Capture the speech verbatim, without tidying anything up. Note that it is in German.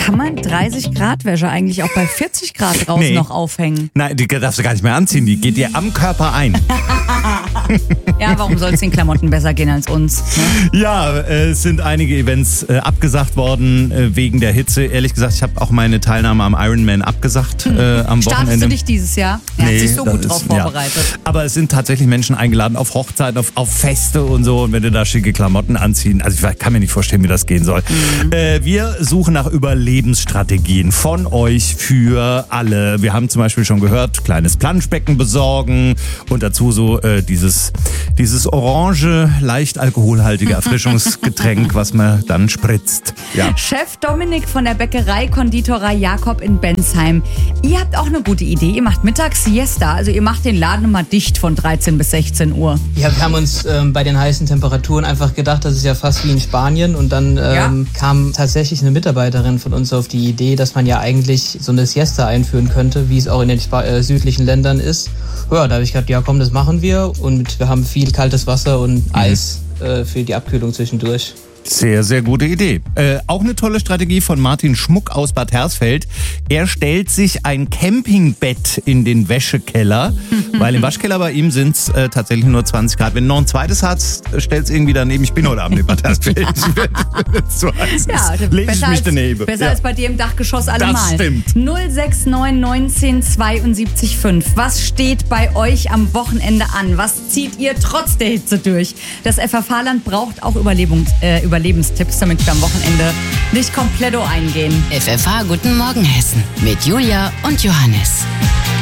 Kann man dreißig Grad Wäsche eigentlich auch bei vierzig Grad draußen Nee. noch aufhängen? Nein, die darfst du gar nicht mehr anziehen. Die geht dir am Körper ein. Ja, warum soll es den Klamotten besser gehen als uns? Ne? Ja, äh, es sind einige Events äh, abgesagt worden äh, wegen der Hitze. Ehrlich gesagt, ich habe auch meine Teilnahme am Ironman abgesagt äh, am Startest Wochenende. du dich dieses Jahr? Er hat sich so das gut drauf ist- ja. vorbereitet. Aber es sind tatsächlich Menschen eingeladen auf Hochzeiten, auf, auf Feste und so. Und wenn du da schicke Klamotten anziehen, also ich weiß- kann mir nicht vorstellen, wie das gehen soll. Mhm. Äh, wir suchen nach Überlebensstrategien von euch für alle. Wir haben zum Beispiel schon gehört, kleines Planschbecken besorgen und dazu so äh, dieses, dieses orange, leicht alkoholhaltige Erfrischungsgetränk, was man dann spritzt. Ja. Chef Dominik von der Bäckerei Konditorei Jakob in Bensheim. Ihr habt auch eine gute Idee. Ihr macht mittags Siesta. Also ihr macht den Laden immer dicht von dreizehn bis sechzehn Uhr. Ja, wir haben uns ähm, bei den heißen Temperaturen einfach gedacht, das ist ja fast wie in Spanien. Und dann ähm, kam tatsächlich eine Mitarbeiterin von uns auf die Idee, dass man ja eigentlich so eine Siesta einführen könnte, wie es auch in den Spa- äh, südlichen Ländern ist. Ja, da habe ich gedacht, ja komm, das machen wir. Und wir haben viel kaltes Wasser und Eis äh, für die Abkühlung zwischendurch. Sehr, sehr gute Idee. Äh, auch eine tolle Strategie von Martin Schmuck aus Bad Hersfeld. Er stellt sich ein Campingbett in den Wäschekeller, weil im Waschkeller bei ihm sind es äh, tatsächlich nur zwanzig Grad. Wenn du noch ein zweites hast, stell's irgendwie daneben. Ich bin heute Abend in Bad Hersfeld. Wenn's so heiß Ja, ist, leg ich besser, mich als, daneben. besser Ja. als bei dir im Dachgeschoss allemal. Das stimmt. null sechs neun neunzehn zweiundsiebzig fünf. Was steht bei euch am Wochenende an? Was zieht ihr trotz der Hitze durch? Das F F H-Land braucht auch Überlebens, äh, Überlebenstipps, damit wir am Wochenende nicht komplett eingehen. F F H Guten Morgen Hessen mit Julia und Johannes.